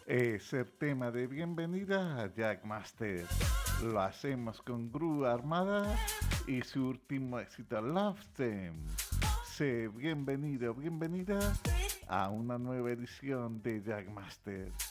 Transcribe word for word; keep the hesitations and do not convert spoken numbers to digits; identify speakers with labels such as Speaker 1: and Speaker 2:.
Speaker 1: Es el tema de bienvenida a Jackmaster. Lo hacemos con Grúa Armada y su último éxito, Love Them. Sé bienvenido, bienvenida a una nueva edición de Jackmaster.